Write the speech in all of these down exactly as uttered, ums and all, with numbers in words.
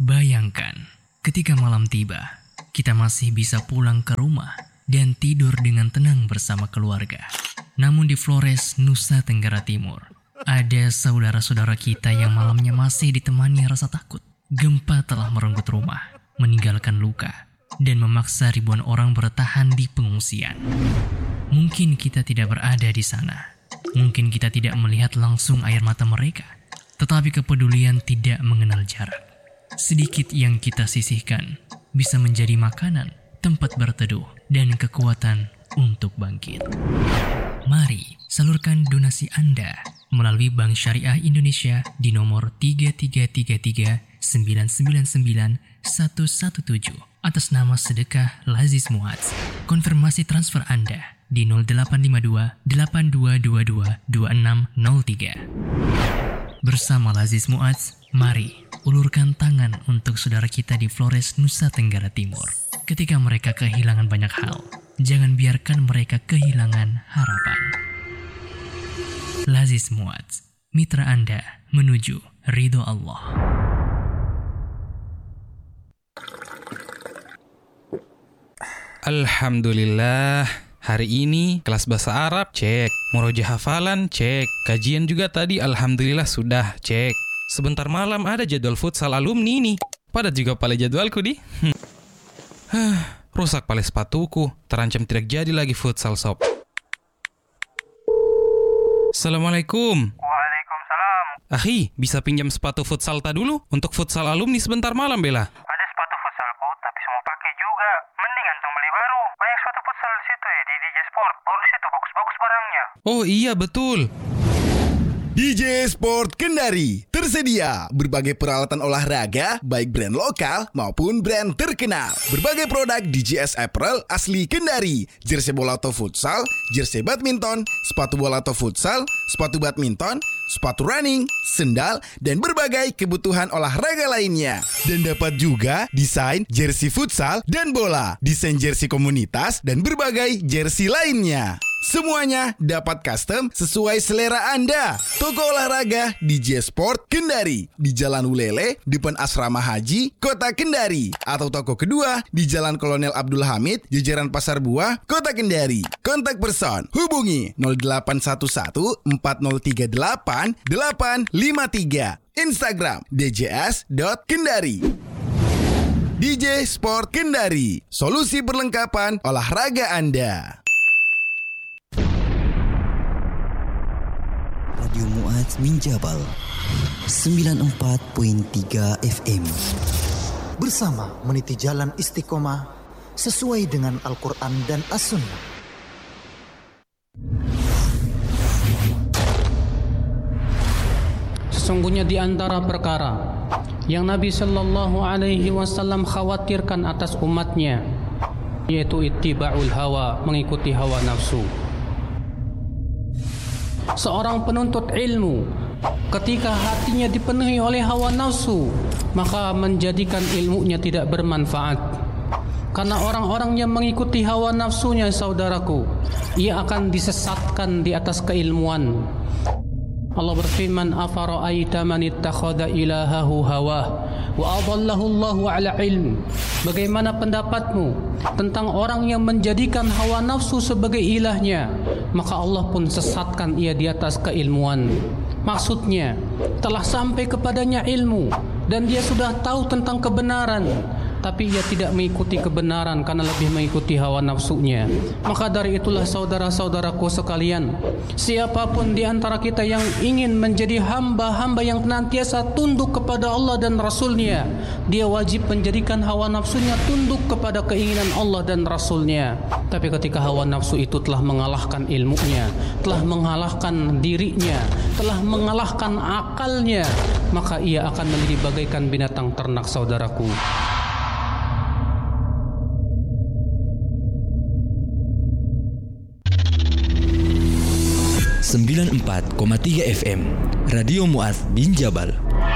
Bayangkan, ketika malam tiba, kita masih bisa pulang ke rumah dan tidur dengan tenang bersama keluarga. Namun di Flores, Nusa Tenggara Timur, ada saudara-saudara kita yang malamnya masih ditemani rasa takut. Gempa telah merenggut rumah, meninggalkan luka, dan memaksa ribuan orang bertahan di pengungsian. Mungkin kita tidak berada di sana. Mungkin kita tidak melihat langsung air mata mereka. Tetapi kepedulian tidak mengenal jarak. Sedikit yang kita sisihkan bisa menjadi makanan, tempat berteduh, dan kekuatan untuk bangkit. Mari salurkan donasi Anda melalui Bank Syariah Indonesia di nomor tiga tiga tiga tiga sembilan sembilan sembilan satu satu tujuh atas nama Sedekah Laziz Muadz. Konfirmasi transfer Anda di nol delapan lima dua delapan dua dua dua dua enam nol tiga. Bersama Laziz Muadz, mari ulurkan tangan untuk saudara kita di Flores, Nusa Tenggara Timur. Ketika mereka kehilangan banyak hal, jangan biarkan mereka kehilangan harapan. Laziz Muadz, mitra Anda menuju ridho Allah. Alhamdulillah, hari ini kelas bahasa Arab cek, murojaah hafalan cek, kajian juga tadi alhamdulillah sudah cek. Sebentar malam ada jadwal futsal alumni nih. Padat juga pale jadwalku di. Hah, rusak pale sepatuku, terancam tidak jadi lagi futsal sob. Assalamualaikum. Waalaikumsalam. Akhi, bisa pinjam sepatu futsal ta dulu untuk futsal alumni sebentar malam bela? Ada sepatu futsalku, tapi semua pakai juga. Mending antum beli baru. Banyak sepatu futsal di situ ya, di D J Sport. Bonus itu bagus-bagus barangnya. Oh iya betul. D J Sport Kendari tersedia berbagai peralatan olahraga baik brand lokal maupun brand terkenal. Berbagai produk D J S apparel asli Kendari, jersey bola atau futsal, jersey badminton, sepatu bola atau futsal, sepatu badminton, sepatu running, sendal, dan berbagai kebutuhan olahraga lainnya. Dan dapat juga desain jersey futsal dan bola, desain jersey komunitas, dan berbagai jersey lainnya. Semuanya dapat custom sesuai selera Anda. Toko olahraga D J Sport Kendari di Jalan Ulele, depan Asrama Haji, Kota Kendari. Atau toko kedua di Jalan Kolonel Abdul Hamid, jajaran Pasar Buah, Kota Kendari. Kontak person hubungi nol delapan satu satu empat nol tiga delapan delapan lima tiga. Instagram d j s dot kendari. D J Sport Kendari, solusi perlengkapan olahraga Anda. Radio Muadz bin Jabal sembilan puluh empat koma tiga F M. Bersama meniti jalan istiqomah sesuai dengan Al-Quran dan As-Sunnah. Sesungguhnya di antara perkara yang Nabi Sallallahu Alaihi Wasallam khawatirkan atas umatnya, yaitu ittiba'ul hawa, mengikuti hawa nafsu. Seorang penuntut ilmu ketika hatinya dipenuhi oleh hawa nafsu, maka menjadikan ilmunya tidak bermanfaat. Karena orang-orang yang mengikuti hawa nafsunya, saudaraku, ia akan disesatkan di atas keilmuan. Allah berfirman, afara'aita man ittakhadha ilahahu hawah wa adallahu Allahu ala ilm. Bagaimana pendapatmu tentang orang yang menjadikan hawa nafsu sebagai ilahnya, maka Allah pun sesatkan ia di atas keilmuan. Maksudnya, telah sampai kepadanya ilmu dan dia sudah tahu tentang kebenaran, tapi ia tidak mengikuti kebenaran karena lebih mengikuti hawa nafsunya. Maka dari itulah saudara-saudaraku sekalian, siapapun di antara kita yang ingin menjadi hamba-hamba yang senantiasa tunduk kepada Allah dan Rasulnya, dia wajib menjadikan hawa nafsunya tunduk kepada keinginan Allah dan Rasulnya. Tapi ketika hawa nafsu itu telah mengalahkan ilmunya, telah mengalahkan dirinya, telah mengalahkan akalnya, maka ia akan menjadi bagaikan binatang ternak, saudaraku. sembilan puluh empat koma tiga F M Radio Muadz bin Jabal.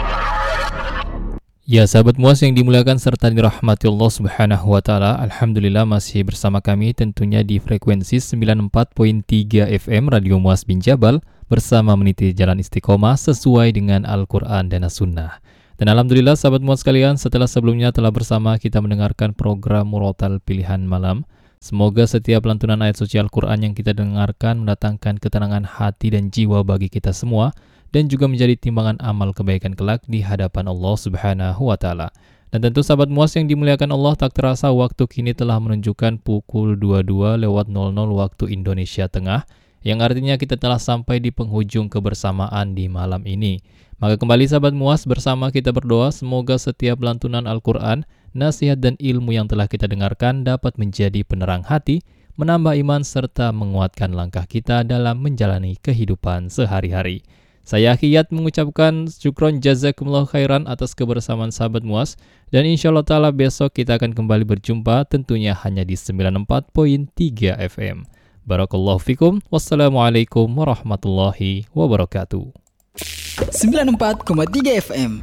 Ya, sahabat Muadz yang dimuliakan serta dirahmati Allah Subhanahu wa taala, alhamdulillah masih bersama kami tentunya di frekuensi sembilan puluh empat koma tiga F M Radio Muadz bin Jabal bersama meniti jalan istiqomah sesuai dengan Al-Qur'an dan As-Sunnah. Dan alhamdulillah sahabat muat sekalian, setelah sebelumnya telah bersama kita mendengarkan program Murotal Pilihan Malam. Semoga setiap lantunan ayat suci Al-Quran yang kita dengarkan mendatangkan ketenangan hati dan jiwa bagi kita semua, dan juga menjadi timbangan amal kebaikan kelak di hadapan Allah Subhanahu wa Ta'ala. Dan tentu sahabat muas yang dimuliakan Allah, tak terasa waktu kini telah menunjukkan pukul dua puluh dua lewat nol nol waktu Indonesia Tengah, yang artinya kita telah sampai di penghujung kebersamaan di malam ini. Maka kembali sahabat muas, bersama kita berdoa semoga setiap lantunan Al-Quran, nasihat dan ilmu yang telah kita dengarkan dapat menjadi penerang hati, menambah iman serta menguatkan langkah kita dalam menjalani kehidupan sehari-hari. Saya Hiyat mengucapkan syukron jazakumullah khairan atas kebersamaan sahabat muas, dan insyaallah ta'ala besok kita akan kembali berjumpa tentunya hanya di sembilan puluh empat koma tiga F M. Barakallahu fikum. Wassalamualaikum warahmatullahi wabarakatuh. sembilan puluh empat koma tiga F M.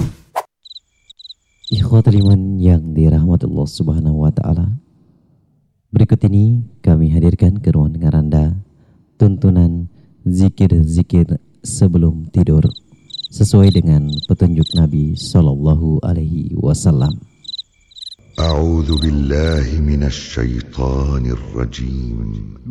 Ikhwatul iman yang dirahmati Allah Subhanahu wa Ta'ala, berikut ini kami hadirkan ke ruang dengar Anda tuntunan zikir-zikir sebelum tidur sesuai dengan petunjuk Nabi sallallahu alaihi wasallam. A'udzu billahi minasy syaithanir rajim.